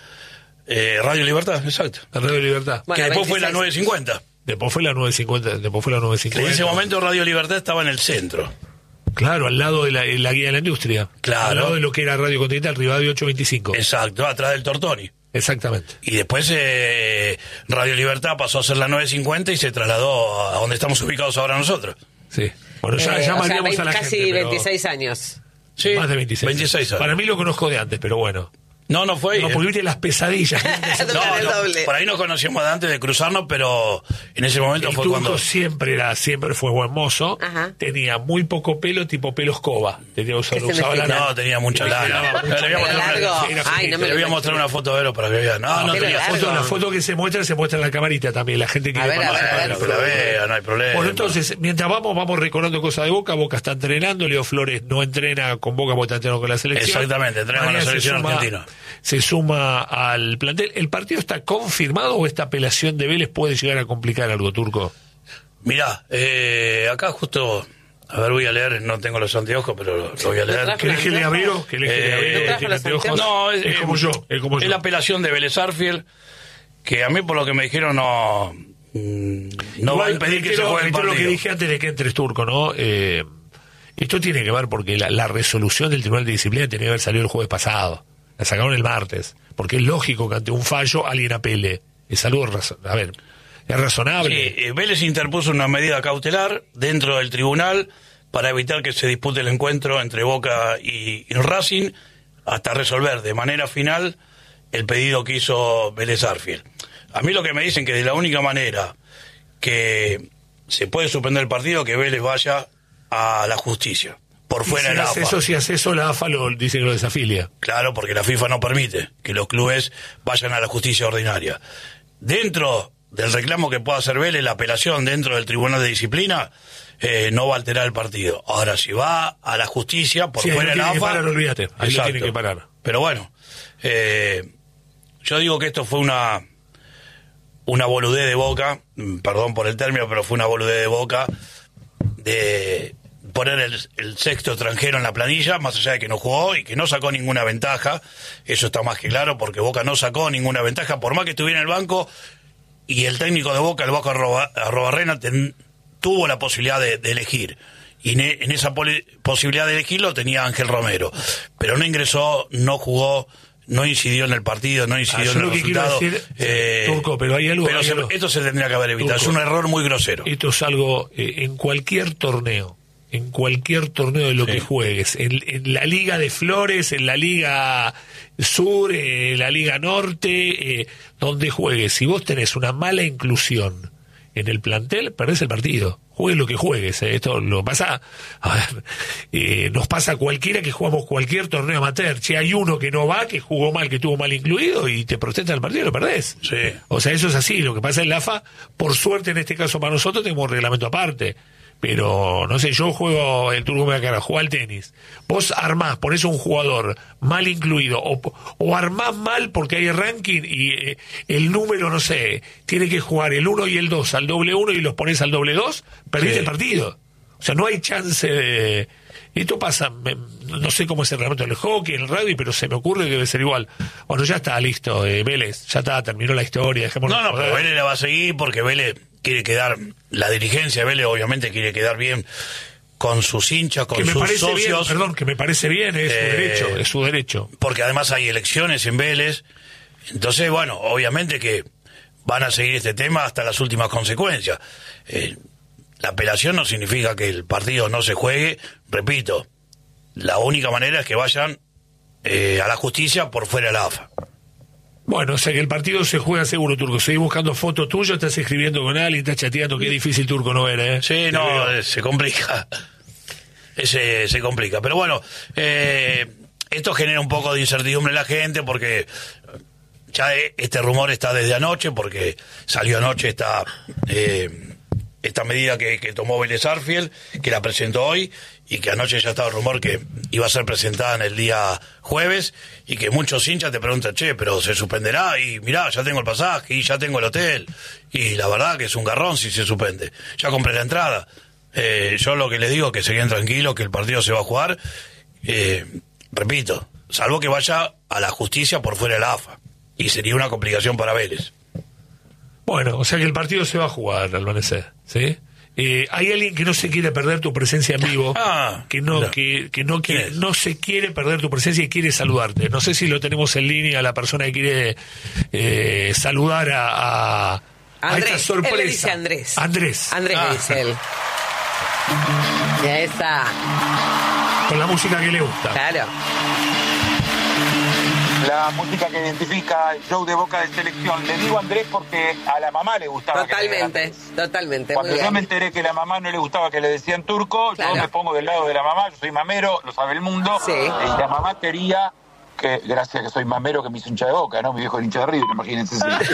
C: eh, Radio Libertad, exacto.
A: La Radio Libertad.
B: Bueno,
C: que después fue la
B: veintiséis.
C: nueve cincuenta.
A: Después fue la nueve cincuenta, después fue la nueve
C: En
A: cincuenta.
C: ese momento Radio Libertad estaba en el centro.
A: Claro, al lado de la, la guía de la industria.
C: Claro.
A: Al lado de lo que era Radio Continental, Rivadavia ocho veinticinco.
C: Exacto, atrás del Tortoni.
A: Exactamente.
C: Y después eh, Radio Libertad pasó a ser la nueve cincuenta y se trasladó a donde estamos ubicados ahora nosotros.
A: Sí. Bueno, ya,
B: Eh,
A: ya
B: o sea,
A: mareamos
B: veinte
A: a la
B: casi
A: gente. pero-
B: veintiséis años.
C: Sí,
A: Más de veintiséis.
C: veintiséis años.
A: Para mí lo conozco de antes, pero bueno.
C: No, no fue ahí.
A: No,
C: eh.
A: porque viste las pesadillas.
C: No,
B: el
C: no,
B: doble.
C: por ahí nos conocíamos de antes de cruzarnos, pero en ese momento
A: El
C: fue
A: Turco
C: cuando...
A: siempre era, siempre fue buen mozo.
B: Ajá.
A: Tenía muy poco pelo, tipo pelo escoba. Tenía usaba,
B: ¿Qué
A: usaba la
B: significa?
C: No, tenía mucha
A: Le
C: lana.
A: quedaba mucha
C: Le voy a mostrar
B: lana.
C: una-
B: Largo.
A: Sí, era
B: Ay,
A: finito.
B: no me
C: Le
B: lo
C: voy a mostrar una foto de Vero para que vean. No, no
B: pelo
C: tenía
B: largo.
C: foto.
A: Foto, la foto que se muestra, se muestra en la camarita también. La gente que
B: A ver, a ver, a ver.
C: Bueno, que la vea, no hay problema.
A: Bueno, entonces, mientras vamos, vamos recordando cosas de Boca. Boca está entrenando, Leo Flores no entrena con Boca porque está entrenando con la selección.
C: Exactamente, entrena con la
A: Mañana se
C: selección
A: suma-
C: argentina.
A: Se suma al plantel. ¿El partido está confirmado o esta apelación de Vélez puede llegar a complicar algo, Turco?
C: Mirá, eh, acá justo... A ver, voy a leer, no tengo los anteojos, pero lo, lo voy a leer.
B: trajo
A: ¿Querés que le abrió? ¿Querés que le
C: Eh,
A: abrió?
C: ¿no
A: Que
B: trajo
A: tiene
B: los
A: anteojos.
C: No, es,
A: es como
C: eh,
A: yo, es como
C: es
A: yo.
C: la apelación de Vélez Arfield, que a mí por lo que me dijeron no... mm, No va a
A: Igual,
C: impedir que se
A: reitero-
C: juegue el
A: reitero lo que
C: partido.
A: dije antes de que entres, Turco, ¿no? Eh, esto tiene que ver porque la, la resolución del Tribunal de Disciplina tenía que haber salido el jueves pasado. La sacaron el martes. Porque es lógico que ante un fallo alguien apele. Es algo razón. A ver, es razonable.
C: Sí, eh, Vélez interpuso una medida cautelar dentro del tribunal para evitar que se dispute el encuentro entre Boca y, y Racing, hasta resolver de manera final el pedido que hizo Vélez Sarsfield. A mí lo que me dicen que de la única manera que se puede suspender el partido que Vélez vaya a la justicia, por fuera de la A F A.
A: Eso, si hace eso, la A F A lo dice que lo desafilia.
C: Claro, porque la FIFA no permite que los clubes vayan a la justicia ordinaria. Dentro del reclamo que pueda hacer Vélez, la apelación dentro del Tribunal de Disciplina, eh, no va a alterar el partido. Ahora, si va a la justicia, por
A: sí,
C: fuera de la A F A...
A: Parar, olvídate, ahí lo tiene que parar.
C: Pero bueno, eh, yo digo que esto fue una... una boludez de Boca, perdón por el término, pero fue una boludez de Boca de poner el, el sexto extranjero en la planilla, más allá de que no jugó y que no sacó ninguna ventaja. Eso está más que claro, porque Boca no sacó ninguna ventaja, por más que estuviera en el banco, y el técnico de Boca, el Boca Arrobarrena, ten, tuvo la posibilidad de, de elegir. Y ne, en esa poli, posibilidad de elegirlo tenía Ángel Romero. Pero no ingresó, no jugó, no incidió en el partido, no incidió ah, en el resultado.
A: Decir, eh, Turco, pero hay algo...
C: Pero
A: hay
C: se,
A: algo.
C: Esto se tendría que haber evitado, Turco, es un error muy grosero.
A: Esto es algo, eh, en cualquier torneo, en cualquier torneo de lo sí. que juegues, en, en la Liga de Flores, en la Liga Sur, en la Liga Norte, eh, donde juegues, si vos tenés una mala inclusión en el plantel, perdés el partido. Juegues lo que juegues, eh. Esto lo pasa, a ver, eh, nos pasa a cualquiera que jugamos cualquier torneo amateur. Si hay uno que no va, que jugó mal, que estuvo mal incluido y te protesta el partido, lo perdés.
C: Sí.
A: O sea, eso es así. Lo que pasa en la A F A, por suerte en este caso para nosotros tenemos un reglamento aparte. Pero, no sé, yo juego, el Turco me da cara, juega al tenis. Vos armás, ponés un jugador mal incluido, o, o armás mal porque hay ranking y eh, el número, no sé, tiene que jugar el uno y el dos al doble uno y los ponés al doble dos, perdiste sí. el partido. O sea, no hay chance de... Esto pasa, me, no sé cómo es el reglamento del hockey, el rugby, pero se me ocurre que debe ser igual. Bueno, ya está, listo, eh, Vélez, ya está, terminó la historia, dejémonos.
C: No, no, pero Vélez la va a seguir porque Vélez quiere quedar, la dirigencia de Vélez obviamente quiere quedar bien con sus hinchas, con
A: que me
C: sus
A: parece
C: socios.
A: Bien, perdón, que me parece bien, es eh, su derecho, es su derecho.
C: Porque además hay elecciones en Vélez, entonces, bueno, obviamente que van a seguir este tema hasta las últimas consecuencias. Eh, la apelación no significa que el partido no se juegue, repito, la única manera es que vayan eh, a la justicia por fuera de la A F A.
A: Bueno, o sea que el partido se juega seguro, Turco. Seguís buscando fotos tuyas, estás escribiendo con alguien, estás chateando. Qué difícil, Turco, no era, ¿eh?
C: Sí, no, eh, se complica. Ese se complica. Pero bueno, eh, esto genera un poco de incertidumbre en la gente porque ya este rumor está desde anoche, porque salió anoche esta, eh, esta medida que, que tomó Vélez Sarsfield, que la presentó hoy, y que anoche ya estaba el rumor que iba a ser presentada en el día jueves, y que muchos hinchas te preguntan, che, pero se suspenderá, y mirá, ya tengo el pasaje, y ya tengo el hotel, y la verdad que es un garrón si se suspende. Ya compré la entrada. Eh, yo lo que les digo es que se queden tranquilos, que el partido se va a jugar, eh, repito, salvo que vaya a la justicia por fuera de la A F A, y sería una complicación para Vélez.
A: Bueno, o sea que el partido se va a jugar, Albanese, ¿sí? Eh, hay alguien que no se quiere perder tu presencia en vivo,
C: ah,
A: que no
C: no.
A: que, que no quiere, no se quiere perder tu presencia y quiere saludarte. No sé si lo tenemos en línea, la persona que quiere eh, saludar a, a,
B: Andrés,
A: a esta sorpresa.
B: Él le dice Andrés.
A: Andrés.
B: Andrés
C: ah.
B: le dice él. Ya está.
A: Con la música que le gusta.
B: Claro.
D: La música que identifica el show de Boca de selección. Le digo Andrés porque a la mamá le gustaba.
B: Totalmente,
D: que
B: totalmente.
D: Cuando
B: muy
D: yo
B: bien.
D: me enteré que a la mamá no le gustaba que le decían Turco,
B: claro.
D: yo me pongo del lado de la mamá, yo soy mamero, lo sabe el mundo.
B: Sí.
D: Y la mamá quería que, gracias a que soy mamero, que me hizo hincha de Boca, ¿no? Mi viejo era hincha de River, imagínense.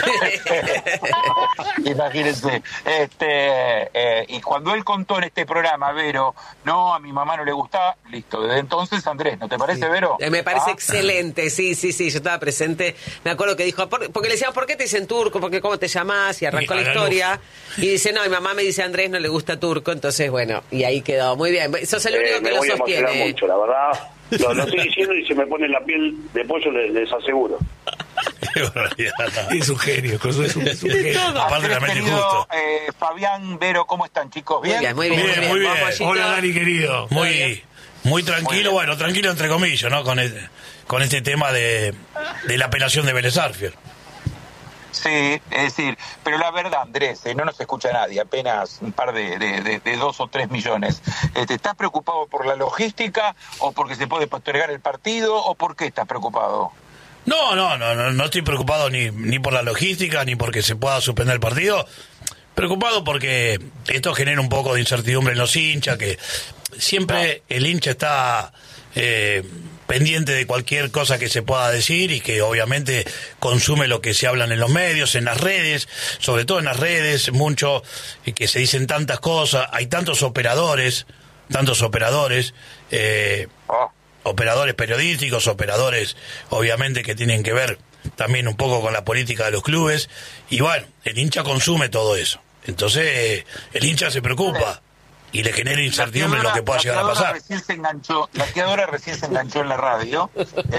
D: Imagínense. Este, eh, y cuando él contó en este programa, Vero, no, a mi mamá no le gustaba, listo. Desde entonces, Andrés, ¿no te parece,
B: Sí.
D: Vero?
B: Eh, Me parece
D: ¿Ah?
B: excelente, sí, sí, sí, yo estaba presente. Me acuerdo que dijo, por- porque le decían, ¿por qué te dicen Turco? Porque ¿cómo te llamás? Y arrancó
A: Y
B: la
A: a la
B: historia. Y dice, no, mi mamá me dice Andrés, no le gusta Turco, entonces bueno, y ahí quedó. Muy bien, sos el único
E: Eh,
B: que
E: me
B: lo
E: voy a emocionar
B: sostiene.
E: mucho, la verdad. Lo, lo estoy diciendo y se me pone la piel de pollo, les, les aseguro.
C: Qué barbaridad.
A: Es un genio, es un, es un genio.
C: Aparte
D: Andrés,
C: realmente
D: querido,
C: justo.
D: eh, Fabián, Vero, ¿cómo están, chicos?
B: Muy
D: ¿Bien?
B: bien, muy bien,
C: Bien,
B: muy bien.
C: muy bien.
B: Vamos, Gallito.
A: Hola, Dani, querido.
C: Muy, muy tranquilo,
D: Muy bien.
C: bueno, tranquilo entre comillas, ¿no? Con, el, con este tema de, de la apelación de Vélez Sarsfield.
D: Sí, es decir, pero la verdad, Andrés, eh, no nos escucha nadie, apenas un par de, de, de, de dos o tres millones. Este, ¿estás preocupado por la logística o porque se puede postergar el partido o por qué estás preocupado?
C: No, no, no, no, no estoy preocupado ni, ni por la logística ni porque se pueda suspender el partido. Preocupado porque esto genera un poco de incertidumbre en los hinchas, que siempre el hincha está eh, pendiente de cualquier cosa que se pueda decir y que obviamente consume lo que se hablan en los medios, en las redes, sobre todo en las redes, mucho, y que se dicen tantas cosas, hay tantos operadores, tantos operadores, eh, operadores periodísticos, operadores obviamente que tienen que ver también un poco con la política de los clubes, y bueno, el hincha consume todo eso, entonces el hincha se preocupa y le genera incertidumbre en lo que pueda llegar a pasar.
D: Recién se enganchó, la creadora recién se enganchó en la radio,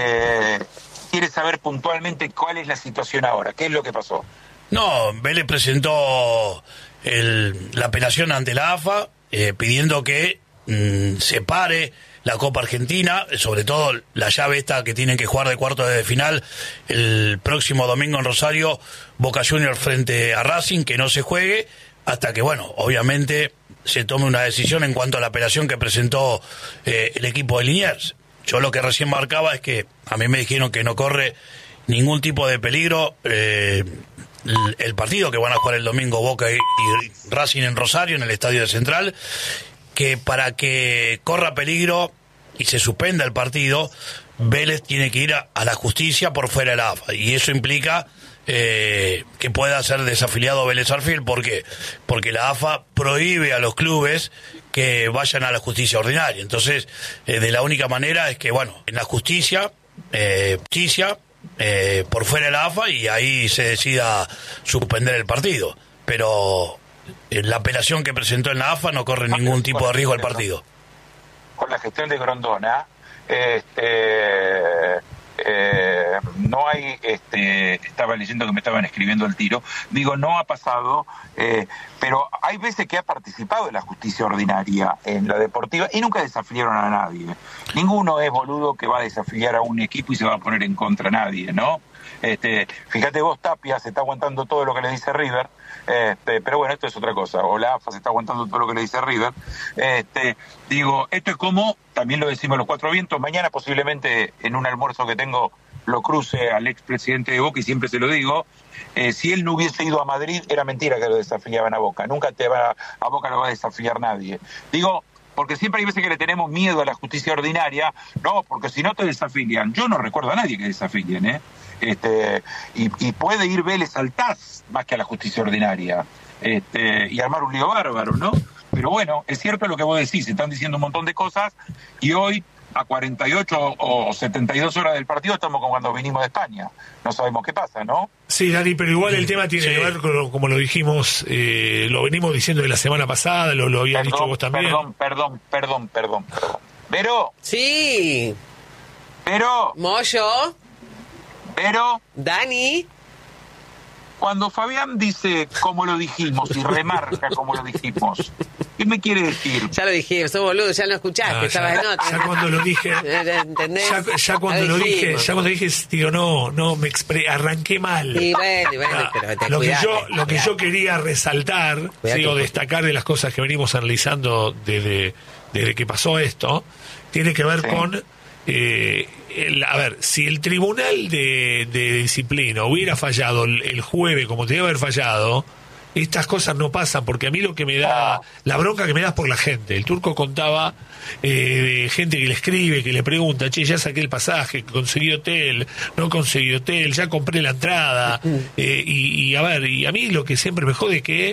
D: eh, quiere saber puntualmente cuál es la situación ahora, qué es lo que pasó.
C: No, Vélez presentó el, la apelación ante la A F A eh, pidiendo que mmm, se pare la Copa Argentina, sobre todo la llave esta que tienen que jugar de cuartos de final el próximo domingo en Rosario, Boca Juniors frente a Racing, que no se juegue hasta que, bueno, obviamente se tome una decisión en cuanto a la apelación que presentó eh, el equipo de Liniers. Yo lo que recién marcaba es que a mí me dijeron que no corre ningún tipo de peligro eh, el, el partido que van a jugar el domingo Boca y, y Racing en Rosario, en el Estadio de Central, que para que corra peligro y se suspenda el partido, Vélez tiene que ir a, a la justicia por fuera de la A F A, y eso implica eh, que pueda ser desafiliado Vélez Sarsfield. ¿Por qué? Porque la A F A prohíbe a los clubes que vayan a la justicia ordinaria. Entonces, eh, de la única manera es que, bueno, en la justicia, eh, justicia eh, por fuera de la A F A, y ahí se decida suspender el partido. Pero eh, la apelación que presentó en la A F A no corre ningún tipo de riesgo al partido.
D: Con la gestión de Grondona, este, eh, no hay, este, estaba leyendo que me estaban escribiendo el tiro, digo, no ha pasado, eh, pero hay veces que ha participado en la justicia ordinaria, en la deportiva, y nunca desafiliaron a nadie. Ninguno es boludo que va a desafiliar a un equipo y se va a poner en contra a nadie, ¿no? Este, fíjate vos, Tapia se está aguantando todo lo que le dice River, este, pero bueno, esto es otra cosa, o la A F A se está aguantando todo lo que le dice River. Este, digo, esto es como, también lo decimos los cuatro vientos, mañana posiblemente en un almuerzo que tengo lo cruce al expresidente de Boca y siempre se lo digo, eh, si él no hubiese ido a Madrid era mentira que lo desafiliaban a Boca, nunca te va a Boca lo va a desafiar nadie. Digo, porque siempre hay veces que le tenemos miedo a la justicia ordinaria, no, porque si no te desafilian, yo no recuerdo a nadie que desafilien, ¿eh? Este, y, y puede ir Vélez al T A S más que a la justicia ordinaria, este, y armar un lío bárbaro, ¿no? Pero bueno, es cierto lo que vos decís, se están diciendo un montón de cosas, y hoy, a cuarenta y ocho o setenta y dos horas del partido, estamos como cuando vinimos de España. No sabemos qué pasa, ¿no?
A: Sí, Dani, pero igual el tema tiene sí. que ver con, lo, como lo dijimos, eh, lo venimos diciendo de la semana pasada, lo, lo habían dicho vos también.
D: Perdón, perdón, perdón, perdón, perdón. ¿Vero?
B: Sí.
D: ¿Vero?
B: ¿Moyo?
D: ¿Vero?
B: ¿Dani?
D: Cuando Fabián dice como lo dijimos y remarca como lo dijimos, ¿qué me quiere decir?
B: Ya lo dijimos, sos boludo, ya lo escuchaste,
A: no,
B: estabas
A: ya,
B: en otra.
A: Ya cuando lo dije,
B: ¿entendés?
A: Ya, ya cuando lo, lo dije, ya cuando dije, digo, no, no, me expre arranqué mal.
B: Sí, bueno, bueno, pero te
A: lo
B: cuidate,
A: que yo, lo que yo quería resaltar, sí, o destacar de las cosas que venimos analizando desde, desde que pasó esto, tiene que ver sí. con Eh, el, a ver, si el tribunal de, de disciplina hubiera fallado el, el jueves como tenía que haber fallado, estas cosas no pasan, porque a mí lo que me da, la bronca que me da es por la gente. El Turco contaba eh, de gente que le escribe, que le pregunta, che, ya saqué el pasaje, conseguí hotel, no conseguí hotel, ya compré la entrada, eh, y, y a ver, y a mí lo que siempre me jode es que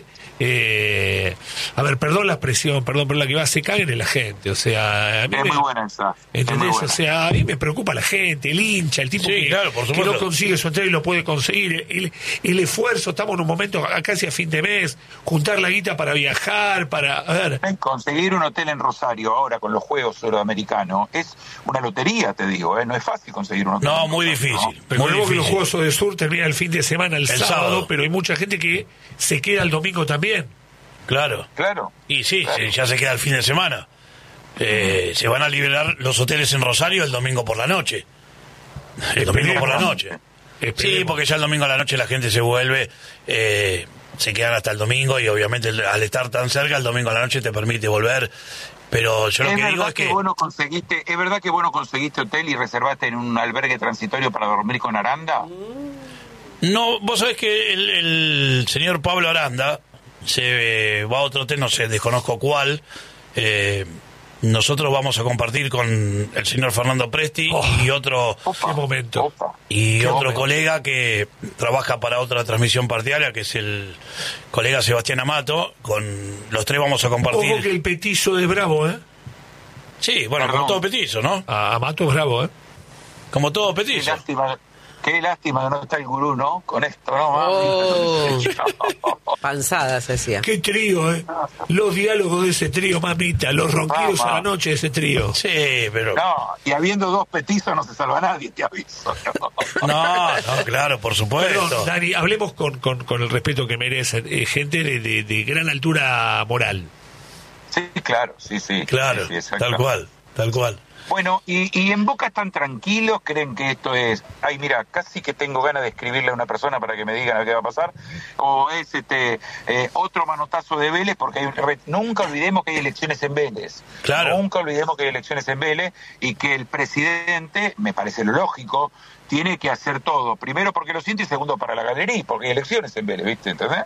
A: eh, a ver, perdón la expresión, perdón, pero la que va, se caguen en la gente, o sea, a mí
D: es
A: me,
D: muy buena esa.
A: ¿entendés?
D: Buena.
A: O sea, a mí me preocupa la gente, el hincha, el tipo
C: sí,
A: que,
C: claro, por
A: que no consigue su entrada y lo puede conseguir, el, el esfuerzo, estamos en un momento casi a fin de mes, juntar la guita para viajar, para, a ver,
D: conseguir un hotel en Rosario ahora con los Juegos Sudamericanos es una lotería, te digo, ¿eh? No es fácil conseguir un hotel.
C: No, muy difícil.
D: ¿no?
A: Recordemos que los Juegos del Sur terminan el fin de semana, el, el sábado, sábado, pero hay mucha gente que se queda el domingo también.
C: Claro.
D: Claro.
C: Y sí,
D: claro.
C: sí, ya se queda el fin de semana. Eh, se van a liberar los hoteles en Rosario el domingo por la noche. El domingo por la noche.
A: Esperemos.
C: Sí, porque ya el domingo a la noche la gente se vuelve, eh, se quedan hasta el domingo y obviamente al estar tan cerca el domingo a la noche te permite volver. Pero yo lo
D: es
C: que digo
D: verdad
C: es
D: que,
C: que...
D: vos no conseguiste, ¿es verdad que vos no conseguiste hotel y reservaste en un albergue transitorio para dormir con Aranda?
C: No, vos sabés que el, el señor Pablo Aranda se eh, va a otro hotel, no sé, desconozco cuál. Eh, nosotros vamos a compartir con el señor Fernando Presti
A: Oh,
C: y otro
D: Opa,
A: qué momento.
D: opa.
C: y
D: Qué
C: otro
D: momento.
C: colega que trabaja para otra transmisión partidaria, que es el colega Sebastián Amato. Con los tres vamos a compartir.
A: Ojo que el petizo es bravo, ¿eh?
C: Sí, bueno,
D: Perdón.
C: como todo petizo, ¿no?
A: A Amato es bravo, ¿eh?
C: Como todo
D: Qué
C: petizo.
D: lástima, qué lástima que no está el gurú, ¿no? Con esto, ¿no?
B: Oh.
D: Mami?
B: Panzada se hacía.
A: Qué trío, ¿eh? Los diálogos de ese trío, mamita, los ronquidos
D: Mamá.
A: a la noche de ese trío.
C: Sí, pero...
D: No, y habiendo dos petizos no se salva nadie, te aviso.
C: No, no, claro, por supuesto.
A: Perdón, Dani, hablemos con, con, con el respeto que merecen. Eh, gente de, de, de gran altura moral.
D: Sí, claro, sí, sí.
C: Claro,
D: Sí, sí, exacto.
C: tal cual, tal cual.
D: Bueno, y, y en Boca están tranquilos, creen que esto es, ay mira, casi que tengo ganas de escribirle a una persona para que me digan qué va a pasar, o es este eh, otro manotazo de Vélez, porque hay, un- nunca olvidemos que hay elecciones en Vélez,
C: Claro.
D: nunca olvidemos que hay elecciones en Vélez y que el presidente, me parece lo lógico, tiene que hacer todo, primero porque lo siente y segundo para la galería, porque hay elecciones en Vélez, ¿viste? ¿Entendés?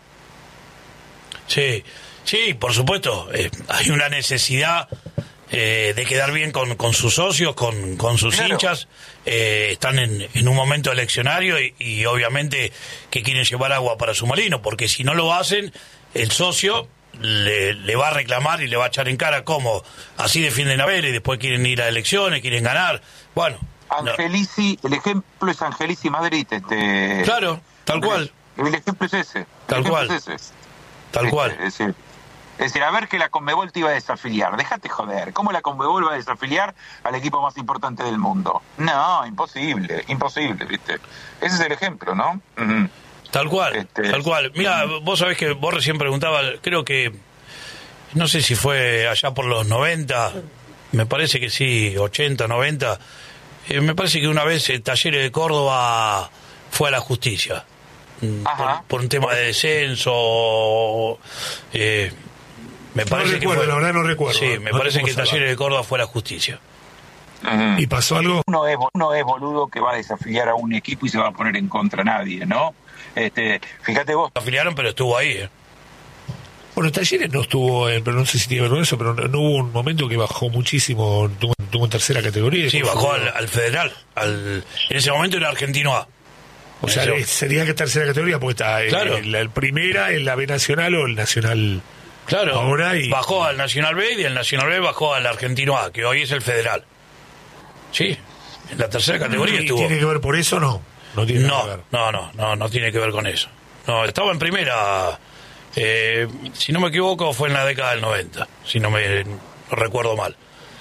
C: Sí, sí, por supuesto. Eh, hay una necesidad eh, de quedar bien con, con sus socios, con, con sus
D: Claro.
C: hinchas. Eh, están en, en un momento eleccionario y, y obviamente que quieren llevar agua para su molino, porque si no lo hacen, el socio le, le va a reclamar y le va a echar en cara cómo así defienden a Vélez y después quieren ir a elecciones, quieren ganar. Bueno, no.
D: Angelici, el ejemplo es Angelici Madrid, este...
C: Claro, tal cual.
D: El ejemplo es ese. el
C: Tal
D: ejemplo
C: cual.
D: es ese.
C: Tal
D: Este,
C: cual.
D: Es decir, es decir, a ver que la Conmebol te iba a desafiliar. Déjate joder. ¿Cómo la Conmebol va a desafiliar al equipo más importante del mundo? No, imposible, imposible, ¿viste? Ese es el ejemplo, ¿no? Ujú.
C: Tal cual,
D: Este,
C: tal cual. Mira, vos sabés que vos recién preguntabas, creo que, no sé si fue allá por los noventa, me parece que sí, ochenta, noventa, eh, me parece que una vez el Talleres de Córdoba fue a la justicia. mm,
D: Ajá.
C: Por, por un tema de descenso, eh, me
A: No
C: parece
A: recuerdo,
C: que fue,
A: la verdad no recuerdo.
C: Sí, me
A: No
C: parece
A: te
C: que
A: puedo
C: Talleres
A: salvar.
C: de Córdoba fue a la justicia.
D: Ujú.
A: ¿Y pasó algo?
D: Uno es, uno es boludo que va a desafiar a un equipo y se va a poner en contra a nadie, ¿no? Este, fíjate vos,
C: Lo afiliaron, pero estuvo ahí, ¿eh?
A: Bueno, Talleres no estuvo, en, pero no sé si tiene que ver con eso, pero no, no hubo un momento que bajó muchísimo, tuvo, tuvo en tercera categoría.
C: Sí,
A: Fue-
C: bajó al, al federal. Al, en ese momento era Argentino A.
A: O sea,
C: Eso.
A: eh, sería que tercera categoría, porque está eh,
C: Claro.
A: la el primera, en la B Nacional o el Nacional.
C: Claro,
A: Ahora y-
C: bajó al Nacional B y el Nacional B bajó al Argentino A, que hoy es el federal. Sí, en la tercera categoría
A: ¿Y
C: estuvo.
A: tiene que ver por eso no? No tiene nada
C: No,
A: que ver.
C: no, no, no, no tiene que ver con eso. No, estaba en primera, eh, si no me equivoco, fue en la década del noventa, si no me no recuerdo mal.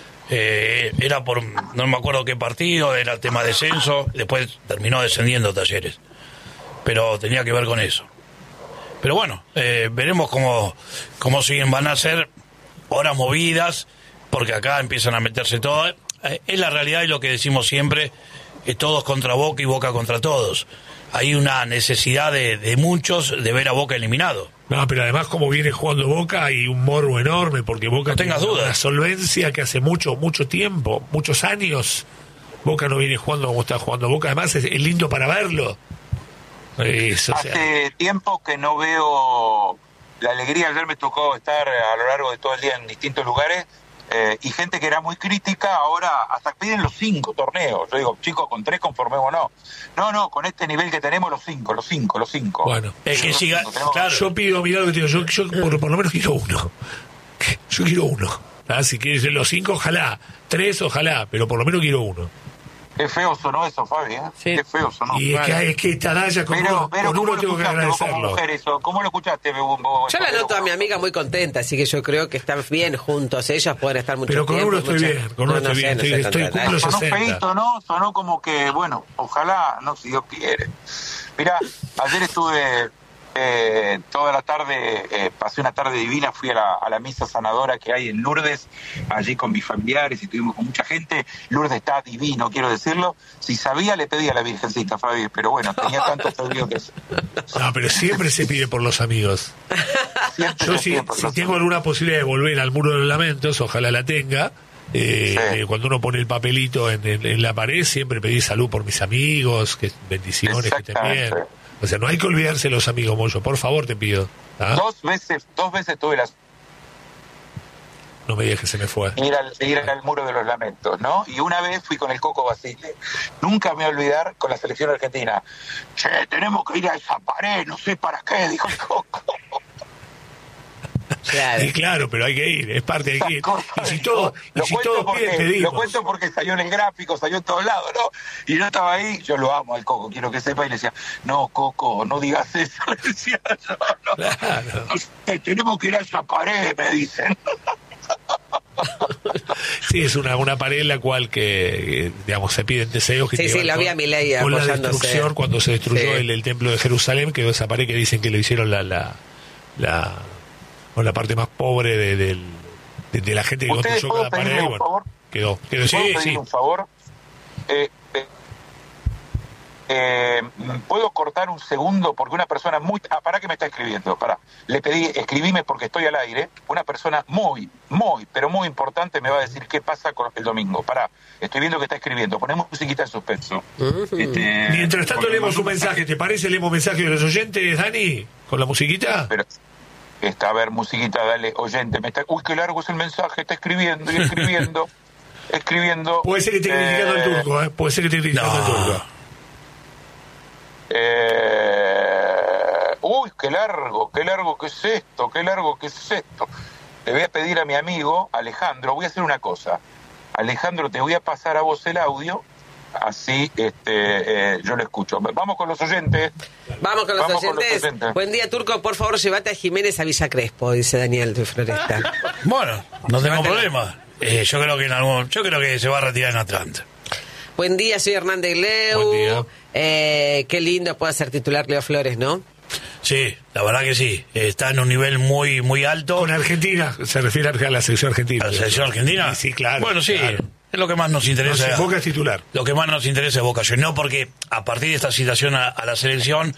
C: Eh, era por, no me acuerdo qué partido, era tema descenso, después terminó descendiendo Talleres. Pero tenía que ver con eso. Pero bueno, eh, veremos cómo, cómo siguen, van a ser horas movidas, porque acá empiezan a meterse todo. Eh, es la realidad y lo que decimos siempre, es todos contra Boca y Boca contra todos. Hay una necesidad de, de muchos de ver a Boca eliminado.
A: No, pero además como viene jugando Boca hay un morbo enorme, porque Boca
C: No tengas
A: tiene
C: dudas.
A: una solvencia que hace mucho, mucho tiempo, muchos años, Boca no viene jugando como está jugando Boca, además es, es lindo para verlo. Es, o sea,
D: hace tiempo que no veo la alegría. Ayer me tocó estar a lo largo de todo el día en distintos lugares eh, y gente que era muy crítica, ahora hasta piden los cinco torneos. Yo digo, chicos, con tres conformémonos. No, no, con este nivel que tenemos, los cinco, los cinco, los cinco.
A: Bueno.
C: El que
D: Los
C: siga,
D: cinco, tenemos-
C: claro.
A: yo pido, mirá lo que te digo, yo, yo por, por lo menos quiero uno. Yo quiero uno. Ah, si quieres los cinco, ojalá. Tres, ojalá, pero por lo menos quiero uno.
D: Qué feo sonó eso, Fabi, ¿eh?
B: Sí.
D: Qué feo sonó.
A: Y es que, es que esta Daya con
D: Pero,
A: uno,
D: pero
A: con
D: ¿cómo
A: uno
D: lo
A: tengo que
D: escuchaste vos como
A: agradecerlo.
D: mujer eso? ¿Cómo lo escuchaste vos? vos-
B: Yo la
D: vos-
B: noto a mi amiga muy contenta, así que yo creo que están bien juntos. Ellos pueden estar mucho
A: Pero con
B: tiempo,
A: uno estoy
B: mucho-
A: bien, con uno
B: No, no
A: estoy
B: sé,
A: bien,
B: no sé
A: estoy-
B: tanto
A: estoy-
B: detalle.
A: cumplo
D: Sonó
A: sesenta.
D: feíto, ¿no? Sonó como que, bueno, ojalá, no, si Dios quiere. Mirá, ayer estuve Eh, toda la tarde, eh, pasé una tarde divina, fui a la, a la misa sanadora que hay en Lourdes, allí con mis familiares y estuvimos con mucha gente. Lourdes está divino, quiero decirlo. Si sabía, le pedía a la Virgencita, Fabi, pero bueno, tenía tantos pedidos que...
A: No, pero siempre se pide por los amigos.
D: Siempre
A: Yo
D: se
A: si,
D: pide por
A: si
D: los
A: tengo
D: amigos.
A: alguna posibilidad de volver al Muro de los Lamentos, ojalá la tenga. Eh,
D: Sí.
A: eh, cuando uno pone el papelito en, en- en la pared, siempre pedí salud por mis amigos, que bendiciones, que estén bien.
D: Exactamente.
A: O sea, no hay que olvidarse de los amigos, Moyo, por favor te pido. ¿Ah?
D: Dos veces, dos veces tuve la
A: No me digas que se me fue.
D: ir al, ir al Muro de los Lamentos, ¿no? Y una vez fui con el Coco Basile. Nunca me voy a olvidar con la selección argentina. Che, tenemos que ir a esa pared, no sé para qué, dijo el Coco.
B: Claro.
A: Y claro, pero hay que ir, es parte de que ir. Y si todo, y
D: lo,
A: si
D: cuento
A: todos
D: porque,
A: piden, pedimos.
D: lo cuento porque salió en el gráfico, salió en todos lados, ¿no? Y yo estaba ahí, yo lo amo al Coco, quiero que sepa, y le decía, no, Coco, no digas eso, le decía yo, no,
A: Claro.
D: no sé, tenemos que ir a esa pared, me dicen.
A: Sí, es una, una pared en la cual que, eh, digamos, se piden deseos que
B: Sí,
A: tienen
B: sí,
A: que ver
B: lo vi
A: con-
B: a Milei
A: con la
B: apoyándose.
A: destrucción cuando se destruyó
B: Sí.
A: el, el templo de Jerusalén, quedó esa pared que dicen que lo hicieron la la la, o la parte más pobre de, del- de, de la gente que
D: ¿Ustedes
A: construyó
D: puedo
A: cada pared.
D: pedirle
A: y
D: un
A: bueno,
D: favor?
A: quedó, quedó
D: ¿Puedo
A: sí,
D: pedirle
A: sí.
D: un favor? Eh, eh, eh, ¿Puedo cortar un segundo? Porque una persona muy... Ah, pará que me está escribiendo, pará. Le pedí, escribime porque estoy al aire. Una persona muy, muy, pero muy importante me va a decir qué pasa con el domingo. Pará, estoy viendo que está escribiendo. Ponemos musiquita en suspenso. Este,
A: Mientras tanto
D: porque
A: leemos
D: mandó
A: un mensaje, ¿te parece? Leemos mensaje de los oyentes, Dani, con la musiquita.
D: Pero, está, a ver, musiquita, dale, oyente. Me está, uy, qué largo es el mensaje, está escribiendo y escribiendo, escribiendo.
A: Puede ser que esté criticando
D: eh,
A: el turco, ¿eh? Puede ser que esté criticando
C: No.
A: el turco.
D: Eh, uy, qué largo, qué largo que es esto, qué largo que es esto. Le voy a pedir a mi amigo Alejandro, voy a hacer una cosa. Alejandro, te voy a pasar a vos el audio, así este, eh, yo lo escucho. Vamos con los oyentes.
B: Vamos con los
D: Vamos con los
B: oyentes.
D: oyentes.
B: Buen día, Turco. Por favor, llévate a Jiménez a Villa Crespo, dice Daniel de Floresta.
C: Bueno, no tengo
B: Llévatela.
C: problema. Eh, yo creo que en algún, yo creo que se va a retirar en Atlanta.
B: Buen día, soy Hernández Leu.
A: Buen día.
B: Eh, qué lindo puede ser titular Leo Flores, ¿no?
C: Sí, la verdad que sí. Está en un nivel muy muy alto.
A: Con Argentina, se refiere a la selección argentina.
C: ¿A la selección argentina?
A: Sí, sí, claro.
C: Bueno, sí,
A: claro.
C: es lo que más nos
A: No
C: interesa.
A: sé, Boca es titular.
C: Lo que más nos interesa es Boca Juniors. No porque a partir de esta citación a, a la selección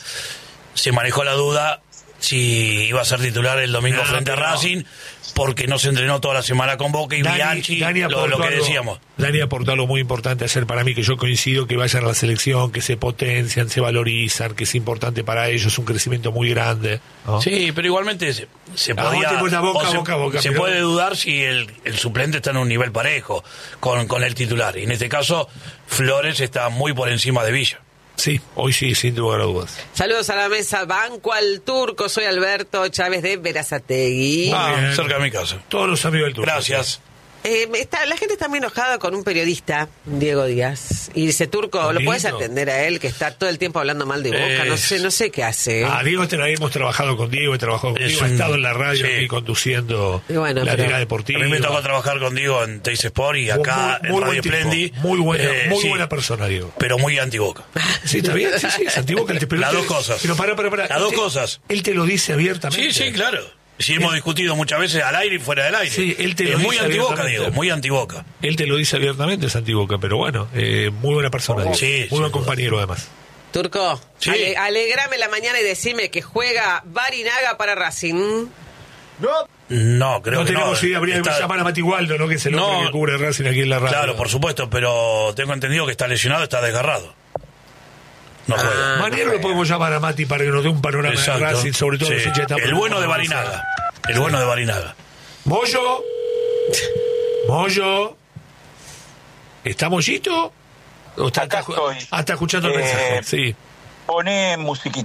C: se manejó la duda si iba a ser titular el domingo
A: No,
C: frente a
A: pero no.
C: Racing, porque no se entrenó toda la semana con Boca y Bianchi, lo,
A: aportó
C: lo que
A: algo-
C: decíamos.
A: Dani aportó algo muy importante ayer para mí, que yo coincido que vayan a la selección, que se potencian, se valorizan, que es importante para ellos, un crecimiento muy grande. ¿no?
C: Sí, pero igualmente se, se
A: Ah,
C: podía...
A: vos te pones boca,
C: o se,
A: boca, boca,
C: se
A: pero-
C: puede dudar si el, el suplente está en un nivel parejo con, con el titular. Y en este caso, Flores está muy por encima de Villa.
A: Sí, hoy sí, sin lugar a dudas.
B: Saludos a la mesa. Banco al Turco. Soy Alberto Chávez de Verazategui.
C: Ah,
A: bien.
C: cerca de mi casa.
A: Todos los amigos del turco.
C: Gracias.
B: Eh, está, la gente está muy enojada con un periodista, Diego Díaz. Y dice, Turco, ¿lo
A: Lindo.
B: puedes atender a él, que está todo el tiempo hablando mal de Boca? No
C: Es-
B: sé, no sé qué hace.
A: Ah, Diego, te- hemos trabajado con Diego, he trabajado con
C: Es
A: Diego, ha
C: un-
A: estado en la radio
C: sí.
A: aquí conduciendo
B: Y bueno,
A: la
B: pero-
A: Liga
C: A
A: Deportiva.
C: mí me tocó trabajar contigo en Teis Sport y acá
A: muy, muy
C: en Radio
A: buen tipo,
C: Splendi.
A: Muy buena,
C: eh,
A: muy
C: sí,
A: buena persona, Diego.
C: pero muy antiboca.
A: Sí, está bien, sí, sí, es antiguo que él te pero
C: Las
A: él
C: dos
A: te-
C: cosas.
A: Pero para, para, para.
C: Las
A: él
C: dos
A: te-
C: cosas.
A: Él te lo dice abiertamente.
C: Sí, sí, claro. Sí, hemos discutido muchas veces al aire y fuera del aire.
A: Sí, él te lo
C: es muy
A: dice
C: antiboca,
A: abiertamente.
C: Diego, muy antiboca.
A: Él te lo dice abiertamente, es antiboca, pero bueno, eh, muy buena persona, Diego.
C: Sí,
A: muy
C: sin
A: buen
C: duda.
A: compañero, además.
B: Turco,
C: Sí.
B: ale- alegrame la mañana y decime que juega Barinaga para Racing.
C: No, creo
A: no
C: que
A: tenemos
C: no.
A: idea, habría que
C: Está-
A: llamar a Mati Waldo, ¿no? Que es el
C: No.
A: hombre que cubre Racing aquí en la radio.
C: Claro, por supuesto, pero tengo entendido que está lesionado, está desgarrado. No
B: Ah,
C: juega.
A: Mañana lo podemos llamar a Mati para que nos dé un panorama
C: Exacto.
A: de Racing, sobre todo
C: Sí.
A: los hinchas están
C: El bueno de
A: preocupados.
C: Barinaga. El bueno de Barinaga.
A: Moyo. Moyo. ¿Está Mollito? ¿O está,
D: Acá
A: está-
D: estoy.
A: ah, está escuchando el
D: Eh,
A: mensaje? Sí.
D: Poné musiquita.